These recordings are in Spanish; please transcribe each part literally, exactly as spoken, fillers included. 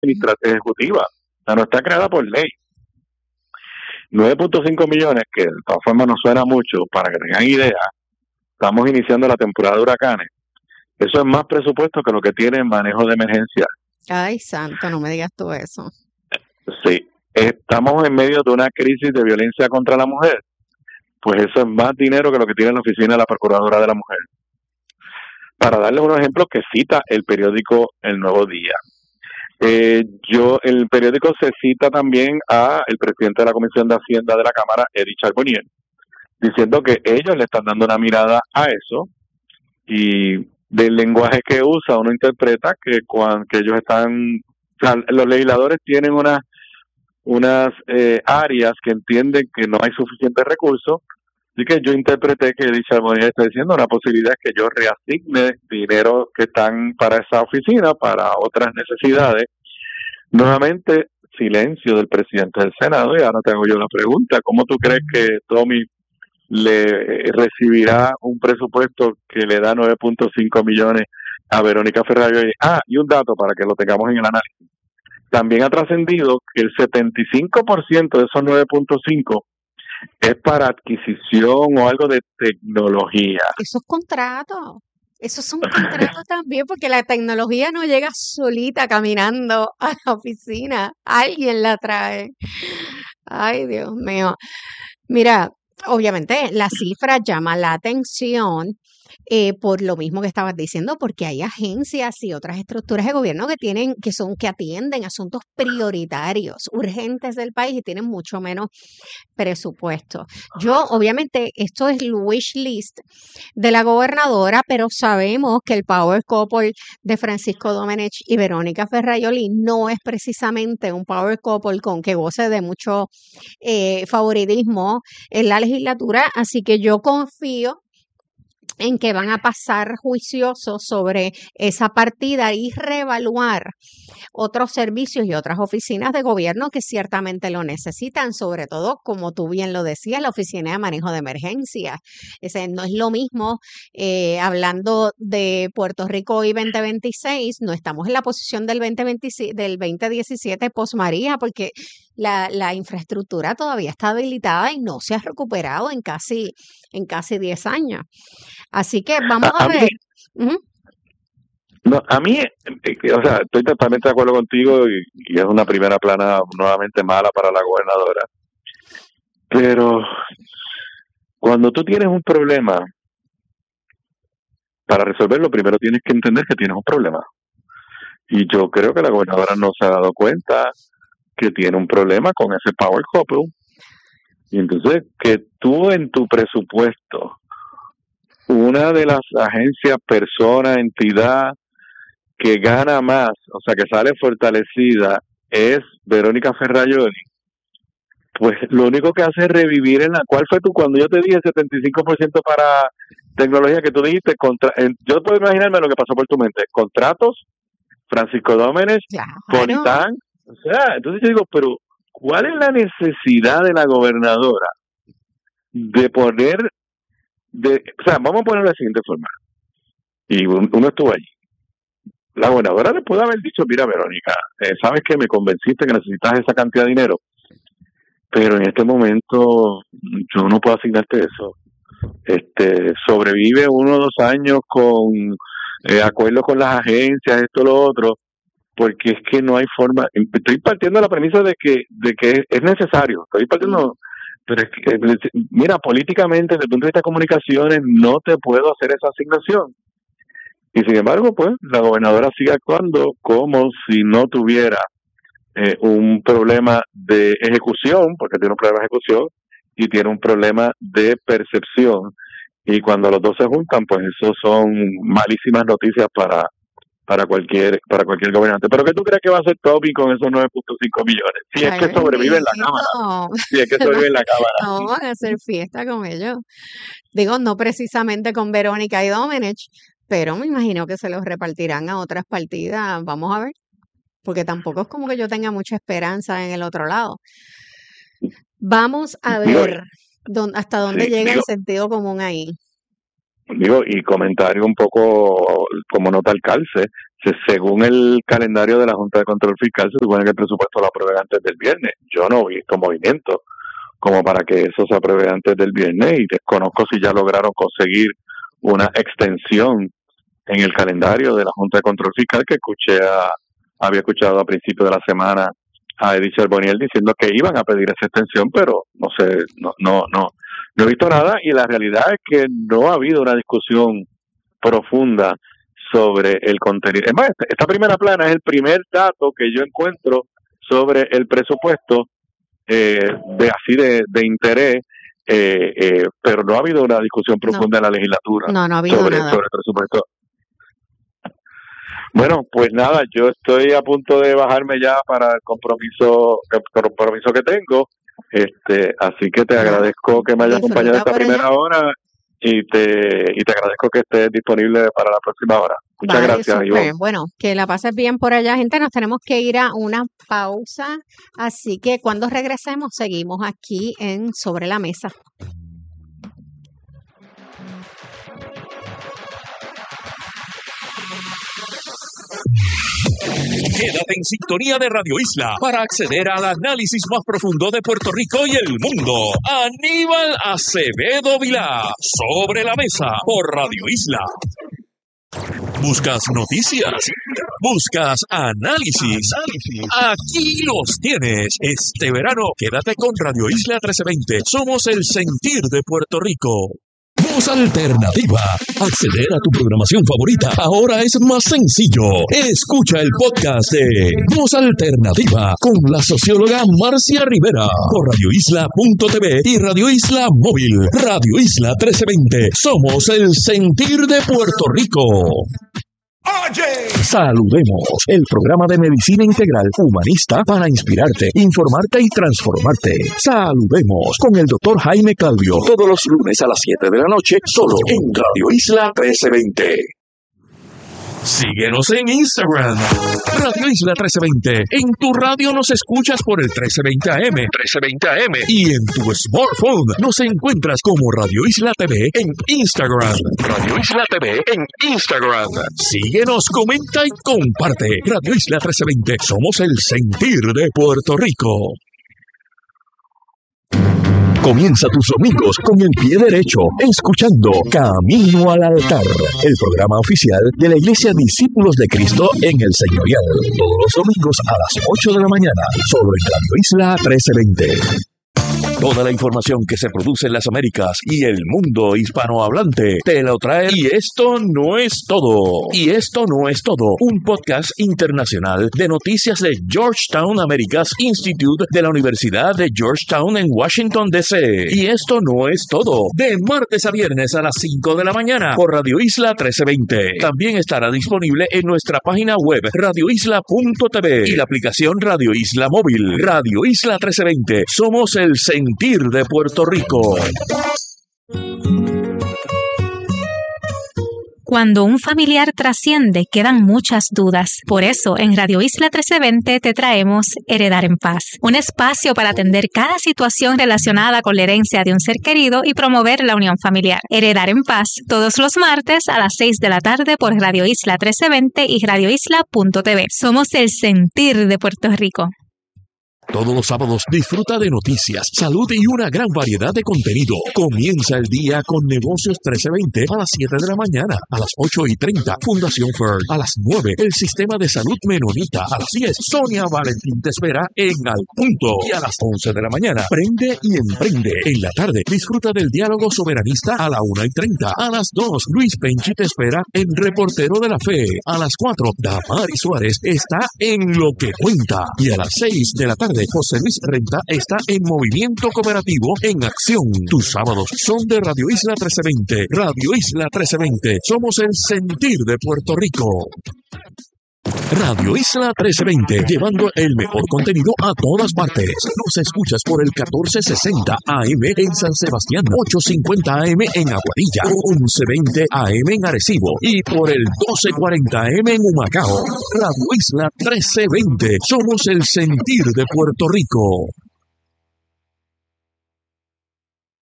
ejecutiva, o sea, no está creada por ley. nueve punto cinco millones, que de todas formas no suena mucho, para que tengan idea, estamos iniciando la temporada de huracanes. Eso es más presupuesto que lo que tiene en manejo de emergencia. Ay, santo, no me digas tú eso. Sí, estamos en medio de una crisis de violencia contra la mujer. Pues eso es más dinero que lo que tiene la oficina de la Procuradora de la Mujer. Para darles unos ejemplos que cita el periódico El Nuevo Día. Eh, yo, el periódico se cita también a el presidente de la Comisión de Hacienda de la Cámara, Éric Charbonnier, diciendo que ellos le están dando una mirada a eso y del lenguaje que usa uno interpreta que cuando que ellos están, o sea, los legisladores tienen una, unas eh, áreas que entienden que no hay suficientes recursos. Así que yo interpreté que Éric Charbonnier está diciendo una posibilidad es que yo reasigne dinero que están para esa oficina, para otras necesidades. Nuevamente, silencio del presidente del Senado, y ahora te hago yo la pregunta, ¿cómo tú crees que Tommy le recibirá un presupuesto que le da nueve punto cinco millones a Verónica Ferrario? Ah, y un dato para que lo tengamos en el análisis. También ha trascendido que el setenta y cinco por ciento de esos nueve punto cinco es para adquisición o algo de tecnología. Esos contratos, esos son contratos también, porque la tecnología no llega solita caminando a la oficina, alguien la trae. Ay, Dios mío. Mira, obviamente la cifra llama la atención eh, por lo mismo que estabas diciendo, porque hay agencias y otras estructuras de gobierno que tienen, que son, que atienden asuntos prioritarios, urgentes del país y tienen mucho menos presupuesto. Yo, obviamente, esto es el wish list de la gobernadora, pero sabemos que el power couple de Francisco Domenech y Verónica Ferraioli no es precisamente un power couple con que goce de mucho eh, favoritismo en la legislatura, así que yo confío en que van a pasar juiciosos sobre esa partida y reevaluar otros servicios y otras oficinas de gobierno que ciertamente lo necesitan, sobre todo, como tú bien lo decías, la Oficina de Manejo de Emergencias. Ese no es lo mismo, eh, hablando de Puerto Rico y veinte veintiséis, no estamos en la posición del veinte veintisiete, del veinte diecisiete post María, porque la, la infraestructura todavía está habilitada y no se ha recuperado en casi, en casi diez años. Así que vamos A, a a mí, ver. Uh-huh. no, a mí, eh, o sea, estoy totalmente de acuerdo contigo y, y es una primera plana nuevamente mala para la gobernadora. Pero cuando tú tienes un problema, para resolverlo primero tienes que entender que tienes un problema. Y yo creo que la gobernadora no se ha dado cuenta que tiene un problema con ese power couple. Y entonces que tú en tu presupuesto, una de las agencias, persona, entidad que gana más, o sea, que sale fortalecida, es Verónica Ferraioli, pues lo único que hace es revivir en la... ¿Cuál fue tú cuando yo te dije setenta y cinco por ciento para tecnología que tú dijiste? Contra, en, yo puedo imaginarme lo que pasó por tu mente. Contratos, Francisco Domenech, Claro. Politán. O sea, entonces yo digo, pero ¿cuál es la necesidad de la gobernadora de poner... de, o sea, vamos a ponerlo de la siguiente forma. Y uno estuvo allí. La gobernadora le puede haber dicho, mira, Verónica, eh, sabes que me convenciste que necesitas esa cantidad de dinero, pero en este momento yo no puedo asignarte eso. Este, sobrevive uno o dos años con eh, acuerdos con las agencias, esto, lo otro, porque es que no hay forma. Estoy partiendo de la premisa de que de que es necesario, estoy partiendo, pero es que, mira, políticamente, desde el punto de vista de comunicaciones, no te puedo hacer esa asignación. Y sin embargo, pues, la gobernadora sigue actuando como si no tuviera eh, un problema de ejecución, porque tiene un problema de ejecución, y tiene un problema de percepción. Y cuando los dos se juntan, pues eso son malísimas noticias para para cualquier para cualquier gobernante. ¿Pero qué tú crees que va a hacer Toby con esos nueve punto cinco millones? Si es Ay, que sobrevive en la bendito. Cámara. Si es que sobrevive en la Cámara. No van a hacer fiesta con ellos. Digo, no precisamente con Verónica y Domenech, pero me imagino que se los repartirán a otras partidas. Vamos a ver, porque tampoco es como que yo tenga mucha esperanza en el otro lado. Vamos a Digo, ver dónde- hasta dónde sí, llega el digo, sentido común ahí. digo, y comentario un poco como nota al calce, Se- según el calendario de la Junta de Control Fiscal, se supone que el presupuesto lo aprueben antes del viernes. Yo no he visto movimiento como para que eso se apruebe antes del viernes y desconozco si ya lograron conseguir una extensión en el calendario de la Junta de Control Fiscal, que escuché a, había escuchado a principios de la semana a Edith Charbonnier diciendo que iban a pedir esa extensión, pero no sé, no, no, no, no he visto nada, y la realidad es que no ha habido una discusión profunda sobre el contenido. Es más, esta primera plana es el primer dato que yo encuentro sobre el presupuesto eh, de así de, de interés, eh, eh, pero no ha habido una discusión profunda en la legislatura No, no ha habido sobre, nada. sobre el presupuesto. Bueno, pues nada, yo estoy a punto de bajarme ya para el compromiso, el compromiso que tengo, este, así que te Nada, agradezco que me hayas acompañado disfruta esta por primera allá. hora y te y te agradezco que estés disponible para la próxima hora. Muchas Vale, gracias, súper. Ivonne. Bueno, que la pases bien por allá, gente. Nos tenemos que ir a una pausa, así que cuando regresemos seguimos aquí en Sobre la Mesa. Quédate en sintonía de Radio Isla para acceder al análisis más profundo de Puerto Rico y el mundo. Aníbal Acevedo Vilá, Sobre la Mesa, por Radio Isla. ¿Buscas noticias? ¿Buscas análisis? Aquí los tienes. Este verano, quédate con Radio Isla trece veinte. Somos el sentir de Puerto Rico. Voz Alternativa. Acceder a tu programación favorita ahora es más sencillo. Escucha el podcast de Voz Alternativa con la socióloga Marcia Rivera por radio isla punto t v y Radio Isla Móvil. Radio Isla trece veinte. Somos el sentir de Puerto Rico. Oye. Saludemos, el programa de medicina integral humanista para inspirarte, informarte y transformarte. Saludemos con el doctor Jaime Calvio, todos los lunes a las siete de la noche, solo en Radio Isla trece veinte. Síguenos en Instagram, Radio Isla trece veinte. En tu radio nos escuchas por el trece veinte A M, trece veinte A M. Y en tu smartphone nos encuentras como Radio Isla T V en Instagram. Radio Isla T V en Instagram. Síguenos, comenta y comparte. Radio Isla trece veinte. Somos el sentir de Puerto Rico. Comienza tus domingos con el pie derecho, escuchando Camino al Altar, el programa oficial de la Iglesia Discípulos de Cristo en el Señorial. Todos los domingos a las ocho de la mañana, solo en Radio Isla trece veinte. Toda la información que se produce en las Américas y el mundo hispanohablante te lo trae. Y esto no es todo. Y esto no es todo. Un podcast internacional de noticias de Georgetown Americas Institute de la Universidad de Georgetown en Washington, D C Y esto no es todo. De martes a viernes a las cinco de la mañana por Radio Isla trece veinte. También estará disponible en nuestra página web radio isla punto t v y la aplicación Radio Isla Móvil. Radio Isla trece veinte. Somos el sentir de Puerto Rico. Cuando un familiar trasciende, quedan muchas dudas. Por eso, en Radio Isla trece veinte te traemos Heredar en Paz, un espacio para atender cada situación relacionada con la herencia de un ser querido y promover la unión familiar. Heredar en Paz, todos los martes a las seis de la tarde por Radio Isla trece veinte y radio isla punto t v. Somos el sentir de Puerto Rico. Todos los sábados disfruta de noticias, salud y una gran variedad de contenido. Comienza el día con Negocios trece veinte a las siete de la mañana. A las ocho y treinta, Fundación Fern. A las nueve, el Sistema de Salud Menonita. A las diez, Sonia Valentín te espera en Al Punto. Y a las once de la mañana, Prende y Emprende. En la tarde, disfruta del Diálogo Soberanista a la una y treinta. A las dos, Luis Penchi te espera en Reportero de la Fe. A las cuatro, Damari Suárez está en Lo que Cuenta. Y a las seis de la tarde, José Luis Renta está en Movimiento Cooperativo en Acción. Tus sábados son de Radio Isla trece veinte. Radio Isla trece veinte. Somos el sentir de Puerto Rico. Radio Isla trece veinte, llevando el mejor contenido a todas partes. Nos escuchas por el catorce sesenta A M en San Sebastián, ochocientos cincuenta A M en Aguadilla, once veinte A M en Arecibo y por el doce cuarenta A M en Humacao. Radio Isla trece veinte, somos el sentir de Puerto Rico.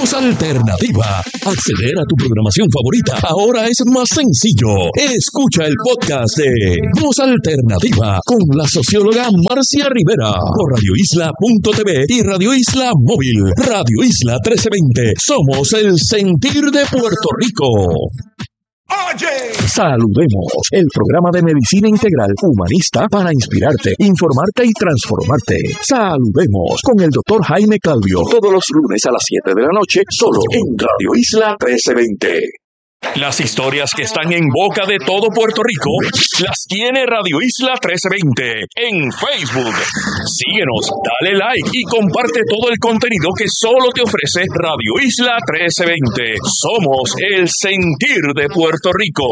Voz Alternativa. Acceder a tu programación favorita ahora es más sencillo. Escucha el podcast de Voz Alternativa con la socióloga Marcia Rivera por radio isla punto t v y Radio Isla Móvil. Radio Isla trece veinte. Somos el sentir de Puerto Rico. Oye. Saludemos, el programa de medicina integral humanista para inspirarte, informarte y transformarte. Saludemos con el doctor Jaime Claudio, todos los lunes a las siete de la noche, solo en Radio Isla trece veinte. Las historias que están en boca de todo Puerto Rico las tiene Radio Isla trece veinte en Facebook. Síguenos, dale like y comparte todo el contenido que solo te ofrece Radio Isla trece veinte. Somos el sentir de Puerto Rico.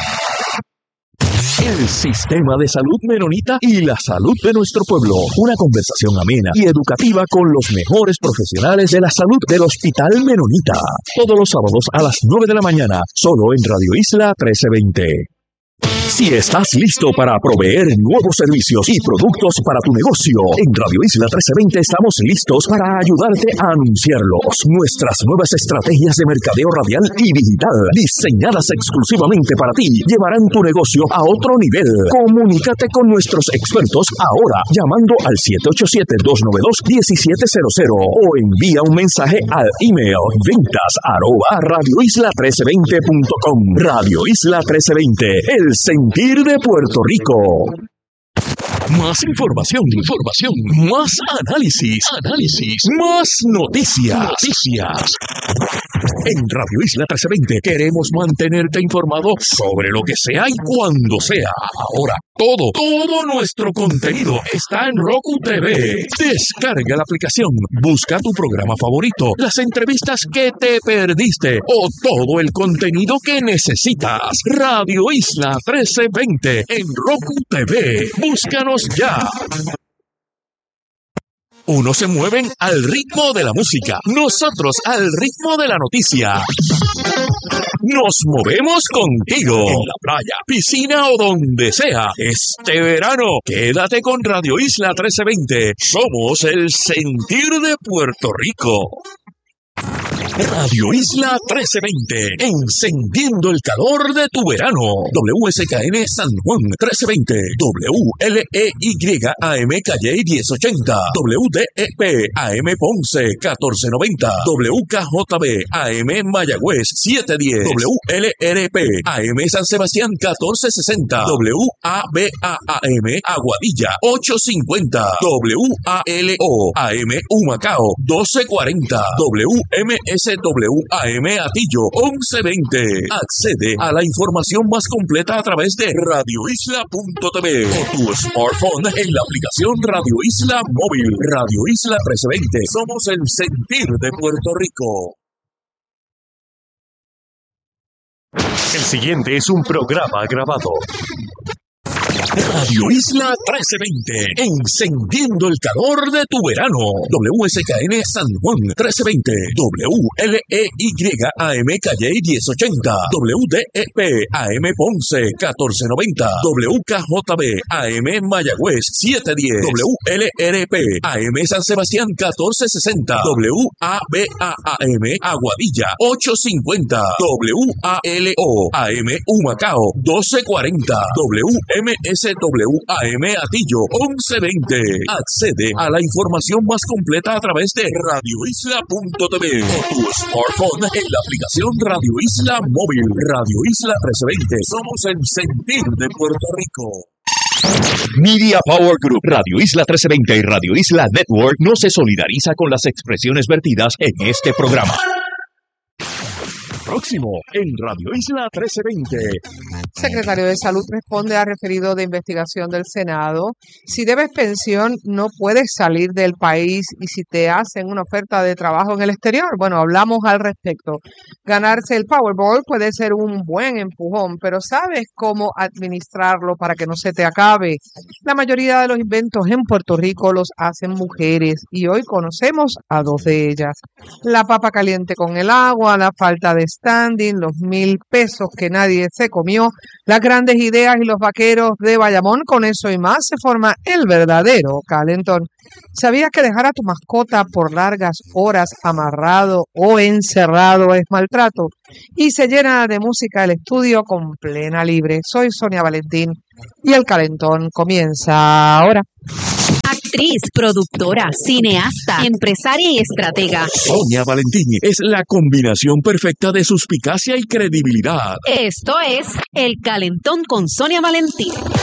El sistema de salud menonita y la salud de nuestro pueblo. Una conversación amena y educativa con los mejores profesionales de la salud del Hospital Menonita. Todos los sábados a las nueve de la mañana, solo en Radio Isla trece veinte. Si estás listo para proveer nuevos servicios y productos para tu negocio, en Radio Isla trece veinte estamos listos para ayudarte a anunciarlos. Nuestras nuevas estrategias de mercadeo radial y digital, diseñadas exclusivamente para ti, llevarán tu negocio a otro nivel. Comunícate con nuestros expertos ahora, llamando al siete ocho siete, dos nueve dos, uno siete cero cero o envía un mensaje al email ventas arroba radio isla trece veinte punto com. Radio Isla trece veinte, el sentir de Puerto Rico. Más información, información, más análisis, análisis, más noticias, noticias. En Radio Isla trece veinte queremos mantenerte informado sobre lo que sea y cuando sea. Ahora, todo, todo nuestro contenido está en Roku T V. Descarga la aplicación, busca tu programa favorito, las entrevistas que te perdiste o todo el contenido que necesitas. Radio Isla trece veinte en Roku T V. Búscanos ya. Unos se mueven al ritmo de la música, nosotros al ritmo de la noticia. Nos movemos contigo en la playa, piscina o donde sea. Este verano, quédate con Radio Isla trece veinte. Somos el sentir de Puerto Rico. Radio Isla trece veinte, encendiendo el calor de tu verano. W S K N San Juan trece veinte, W L E Y A M Calle diez ochenta, W D E P A M Ponce catorce noventa, W K J B A M Mayagüez siete diez, W L R P A M San Sebastián catorce sesenta, W A B A A M Aguadilla ocho cincuenta, W A L O A M Humacao doce cuarenta, W M S W A M Atillo once veinte. Accede a la información más completa a través de radio isla punto t v o tu smartphone en la aplicación Radio Isla Móvil. Radio Isla trece veinte. Somos el sentir de Puerto Rico. El siguiente es un programa grabado. Radio Isla trece veinte, encendiendo el calor de tu verano. W S K N San Juan trece veinte, W L E Y A M Calle diez ochenta, W D E P A M Ponce catorce noventa, W K J B A M Mayagüez siete diez, W L R P A M San Sebastián catorce sesenta, W A B A A M Aguadilla ocho cincuenta, W A L O A M Humacao doce cuarenta, W M S W A M Atillo once veinte. Accede a la información más completa a través de radio isla punto t v o tu smartphone en la aplicación Radio Isla Móvil. Radio Isla trece veinte. Somos el sentir de Puerto Rico. Media Power Group, Radio Isla trece veinte y Radio Isla Network no se solidariza con las expresiones vertidas en este programa. Próximo en Radio Isla trece veinte. Secretario de Salud responde a referido de investigación del Senado. Si debes pensión, no puedes salir del país y si te hacen una oferta de trabajo en el exterior, bueno, hablamos al respecto. Ganarse el Powerball puede ser un buen empujón, pero ¿sabes cómo administrarlo para que no se te acabe? La mayoría de los inventos en Puerto Rico los hacen mujeres y hoy conocemos a dos de ellas. La papa caliente con el agua, la falta de standing, los mil pesos que nadie se comió, las grandes ideas y los vaqueros de Bayamón. Con eso y más se forma el verdadero calentón. ¿Sabías que dejar a tu mascota por largas horas amarrado o encerrado es maltrato? Y se llena de música el estudio con plena libre. Soy Sonia Valentín y el calentón comienza ahora. Actriz, productora, cineasta, empresaria y estratega. Sonia Valentín es la combinación perfecta de suspicacia y credibilidad. Esto es El Calentón con Sonia Valentín.